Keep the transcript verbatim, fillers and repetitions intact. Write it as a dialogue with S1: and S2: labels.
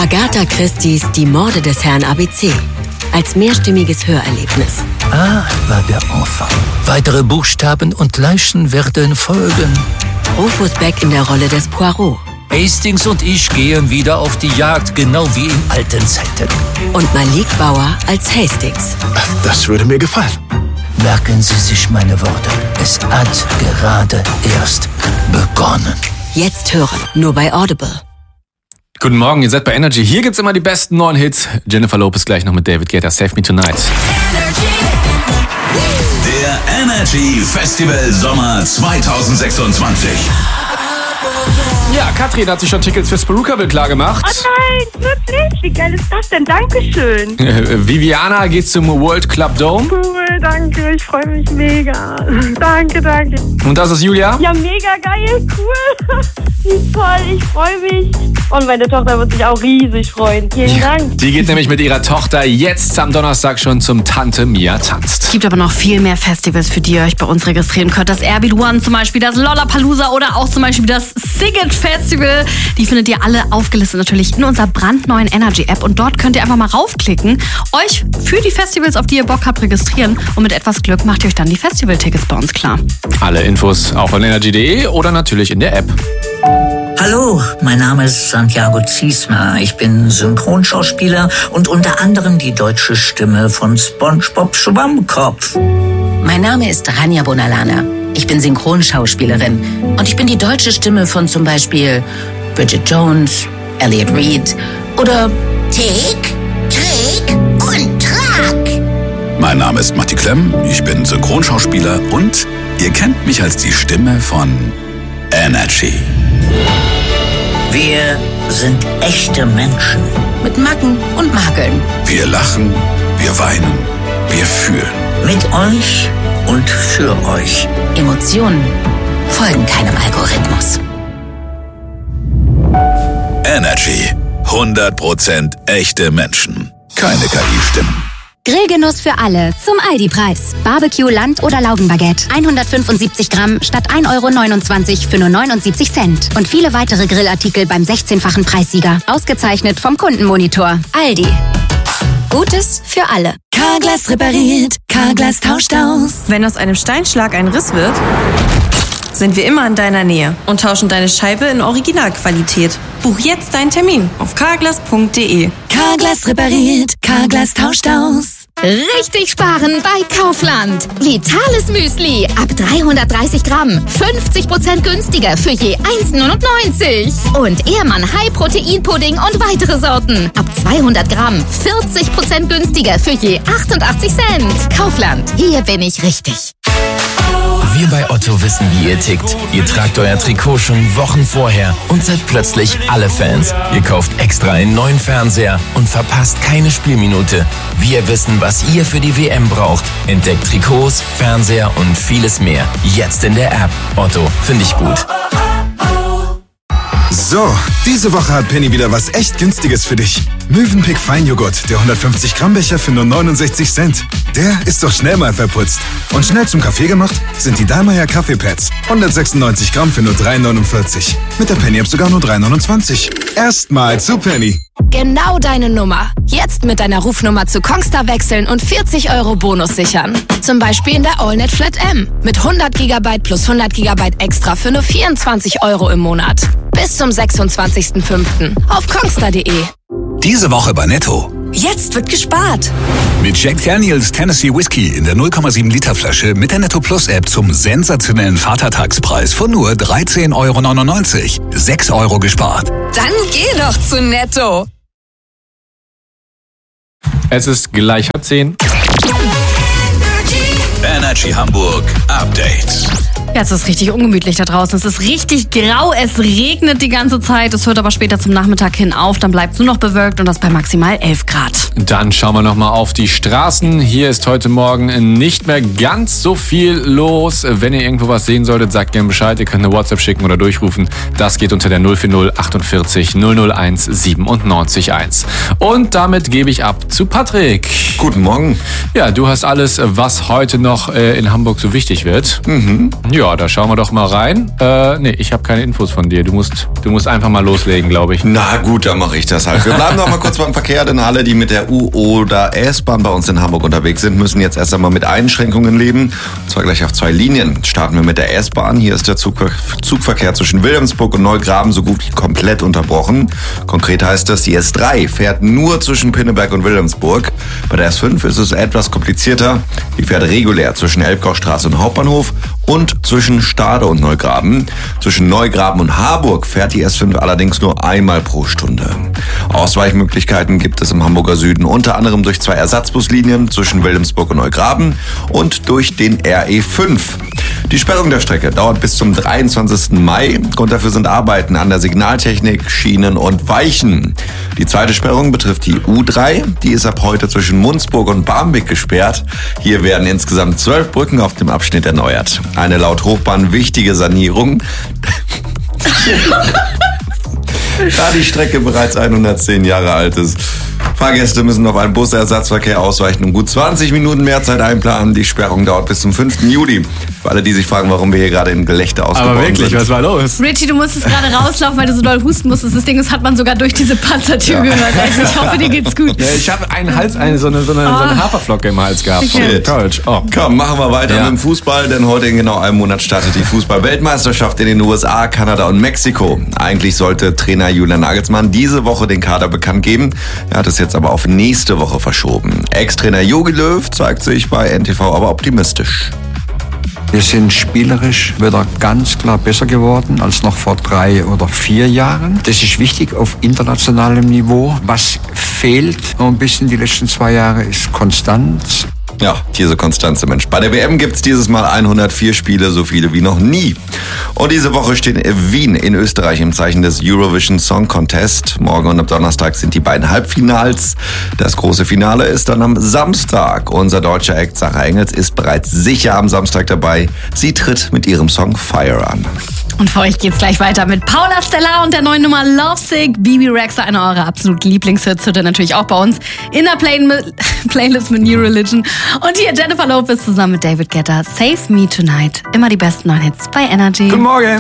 S1: Agatha Christie's Die Morde des Herrn A B C. Als mehrstimmiges Hörerlebnis.
S2: A war der Enfant. Weitere Buchstaben und Leichen werden folgen.
S1: Rufus Beck in der Rolle des Poirot.
S2: Hastings und ich gehen wieder auf die Jagd, genau wie in alten Zeiten.
S1: Und Malik Bauer als Hastings.
S3: Das würde mir gefallen.
S2: Merken Sie sich meine Worte. Es hat gerade erst begonnen.
S1: Jetzt hören, nur bei Audible.
S4: Guten Morgen, ihr seid bei Energy. Hier gibt's immer die besten neuen Hits. Jennifer Lopez gleich noch mit David Guetta, Save Me Tonight.
S5: Der Energy Festival Sommer zwanzig sechsundzwanzig.
S4: Ja, Katrin hat sich schon Tickets fürs Perukaville klar gemacht.
S6: Oh nein, wirklich? Wie geil ist das denn? Dankeschön.
S4: Äh, Viviana geht zum World Club Dome.
S6: Cool, danke. Ich freue mich mega. Danke, danke.
S4: Und das ist Julia.
S6: Ja, mega geil. Cool. Wie toll. Ich freue mich. Und meine Tochter wird sich auch riesig freuen. Vielen
S4: Ja,
S6: Dank.
S4: die geht nämlich mit ihrer Tochter jetzt am Donnerstag schon zum Tante Mia tanzt.
S7: Es gibt aber noch viel mehr Festivals, für die ihr euch bei uns registrieren könnt. Das Airbeat One zum Beispiel, das Lollapalooza oder auch zum Beispiel das Siget Festival. Die findet ihr alle aufgelistet natürlich in unserer brandneuen Energy-App. Und dort könnt ihr einfach mal raufklicken, euch für die Festivals, auf die ihr Bock habt, registrieren. Und mit etwas Glück macht ihr euch dann die Festival-Tickets bei uns klar.
S4: Alle Infos auch on energy punkt de oder natürlich in der App.
S8: Hallo, mein Name ist Santiago Ziesmer. Ich bin Synchronschauspieler und unter anderem die deutsche Stimme von SpongeBob Schwammkopf.
S9: Mein Name ist Rania Bonalana. Ich bin Synchronschauspielerin und ich bin die deutsche Stimme von zum Beispiel Bridget Jones, Elliot Reed oder
S10: Tick, Trick und Track.
S5: Mein Name ist Matti Klemm, ich bin Synchronschauspieler und ihr kennt mich als die Stimme von Energy.
S8: Wir sind echte Menschen.
S9: mit Macken und Makeln.
S5: Wir lachen, wir weinen, wir fühlen.
S8: Mit euch und für euch.
S9: Emotionen folgen keinem Algorithmus.
S5: Energy. hundert Prozent echte Menschen. Keine K I-Stimmen.
S11: Grillgenuss für alle zum Aldi-Preis. Barbecue, Land- oder Laugenbaguette. hundertfünfundsiebzig Gramm statt ein Euro neunundzwanzig für nur neunundsiebzig Cent. Und viele weitere Grillartikel beim sechzehnfachen Preissieger. Ausgezeichnet vom Kundenmonitor. Aldi. Gutes für alle.
S12: Carglass repariert, Carglass tauscht aus.
S13: Wenn aus einem Steinschlag ein Riss wird, sind wir immer in deiner Nähe und tauschen deine Scheibe in Originalqualität. Buch jetzt deinen Termin auf carglass punkt de.
S12: Carglass repariert, Carglass tauscht aus.
S14: Richtig sparen bei Kaufland. Vitales Müsli ab dreihundertdreißig Gramm. fünfzig Prozent günstiger für je eins neunundneunzig. Und Ehrmann High Protein Pudding und weitere Sorten ab zweihundert Gramm. vierzig Prozent günstiger für je achtundachtzig Cent. Kaufland, hier bin ich richtig.
S15: Wir bei Otto wissen, wie ihr tickt. Ihr tragt euer Trikot schon Wochen vorher und seid plötzlich alle Fans. Ihr kauft extra einen neuen Fernseher und verpasst keine Spielminute. Wir wissen, was ihr für die W M braucht. Entdeckt Trikots, Fernseher und vieles mehr. Jetzt in der App. Otto, finde ich gut.
S3: So, diese Woche hat Penny wieder was echt Günstiges für dich. Mövenpick Feinjoghurt, der hundertfünfzig Gramm Becher für nur neunundsechzig Cent. Der ist doch schnell mal verputzt. Und schnell zum Kaffee gemacht sind die Dallmayr Kaffeepads. hundertsechsundneunzig Gramm für nur drei neunundvierzig. Mit der Penny-App sogar nur drei neunundzwanzig. Erstmal zu Penny.
S14: Genau deine Nummer. Jetzt mit deiner Rufnummer zu Kongstar wechseln und vierzig Euro Bonus sichern. Zum Beispiel in der AllNet Flat M. Mit hundert Gigabyte plus hundert Gigabyte extra für nur vierundzwanzig Euro im Monat. Bis zum sechsundzwanzigsten fünften auf kongstar punkt de.
S5: Diese Woche bei Netto.
S12: Jetzt wird gespart.
S5: Mit Jack Daniels Tennessee Whiskey in der null Komma sieben Liter Flasche mit der Netto Plus App zum sensationellen Vatertagspreis von nur dreizehn Euro neunundneunzig. sechs Euro gespart.
S12: Dann geh doch zu Netto.
S4: Es ist gleich halb zehn.
S5: Energy Hamburg Update.
S7: Ja, es ist richtig ungemütlich da draußen. Es ist richtig grau, es regnet die ganze Zeit. Es hört aber später zum Nachmittag hin auf. Dann bleibt es nur noch bewölkt und das bei maximal elf Grad.
S4: Dann schauen wir nochmal auf die Straßen. Hier ist heute Morgen nicht mehr ganz so viel los. Wenn ihr irgendwo was sehen solltet, sagt gerne Bescheid. Ihr könnt eine WhatsApp schicken oder durchrufen. Das geht unter der null vier null achtundvierzig null null eins siebenundneunzig eins. Und damit gebe ich ab zu Patrick.
S16: Guten Morgen.
S4: Ja, du hast alles, was heute noch in Hamburg so wichtig wird.
S16: Mhm.
S4: Ja, da schauen wir doch mal rein. Äh, nee, ich habe keine Infos von dir. Du musst, du musst einfach mal loslegen, glaube ich.
S16: Na gut, dann mache ich das halt. Wir bleiben noch mal kurz beim Verkehr, denn alle, die mit der U- oder S-Bahn bei uns in Hamburg unterwegs sind, müssen jetzt erst einmal mit Einschränkungen leben. Und zwar gleich auf zwei Linien. Starten wir mit der S-Bahn. Hier ist der Zug- Zugverkehr zwischen Wilhelmsburg und Neugraben so gut wie komplett unterbrochen. Konkret heißt das, die S drei fährt nur zwischen Pinneberg und Wilhelmsburg. Bei der S fünf ist es etwas komplizierter. Die fährt regulär zwischen Elbgaustraße und Hauptbahnhof und zwischen Stade und Neugraben. Zwischen Neugraben und Harburg fährt die S fünf allerdings nur einmal pro Stunde. Ausweichmöglichkeiten gibt es im Hamburger Süden unter anderem durch zwei Ersatzbuslinien zwischen Wilhelmsburg und Neugraben und durch den R E fünf. Die Sperrung der Strecke dauert bis zum dreiundzwanzigsten Mai. Grund dafür sind Arbeiten an der Signaltechnik, Schienen und Weichen. Die zweite Sperrung betrifft die U drei. Die ist ab heute zwischen Munzburg und Barmbek gesperrt. Hier werden insgesamt zwölf Brücken auf dem Abschnitt erneuert. Eine laut Hochbahn wichtige Sanierung. Da die Strecke bereits hundertzehn Jahre alt ist. Fahrgäste müssen auf einen Busersatzverkehr ausweichen und gut zwanzig Minuten mehr Zeit einplanen. Die Sperrung dauert bis zum fünften Juli. Für alle, die sich fragen, warum wir hier gerade in Gelächter ausgebrochen sind.
S4: Aber wirklich,
S16: sind.
S4: was war los?
S7: Richie, du musstest gerade rauslaufen, weil du so doll husten musstest. Das Ding das hat man sogar durch diese Panzertür
S4: Ja.
S7: gehört. Also ich hoffe, dir geht's gut.
S4: Ja, ich habe einen Hals, eine, so, eine, so, eine,
S7: Oh.
S4: so eine Haferflocke im Hals gehabt.
S7: Okay.
S4: Enttäuscht. Oh.
S16: Komm, machen wir weiter
S4: Ja.
S16: mit dem Fußball, denn heute in genau einem Monat startet die Fußball-Weltmeisterschaft in den U S A, Kanada und Mexiko. Eigentlich sollte Trainer Julian Nagelsmann diese Woche den Kader bekannt geben. Er hat es jetzt aber auf nächste Woche verschoben. Ex-Trainer Jogi Löw zeigt sich bei N T V aber optimistisch.
S17: Wir sind spielerisch wieder ganz klar besser geworden als noch vor drei oder vier Jahren. Das ist wichtig auf internationalem Niveau. Was fehlt noch ein bisschen die letzten zwei Jahre ist Konstanz.
S16: Ja, diese Konstanze, Mensch. Bei der W M gibt's dieses Mal hundertvier Spiele, so viele wie noch nie. Und diese Woche steht Wien in Österreich im Zeichen des Eurovision Song Contest. Morgen und am Donnerstag sind die beiden Halbfinals. Das große Finale ist dann am Samstag. Unser deutscher Act Sarah Engels ist bereits sicher am Samstag dabei. Sie tritt mit ihrem Song Fire an.
S7: Und für euch geht's gleich weiter mit Paula Stella und der neuen Nummer Lovesick. Bibi Rexha, einer eurer absoluten Lieblingshits, hört ihr natürlich auch bei uns in der Play- Playlist mit New Religion. Und hier Jennifer Lopez zusammen mit David Guetta. Save Me Tonight. Immer die besten neuen Hits bei Energy.
S4: Guten Morgen.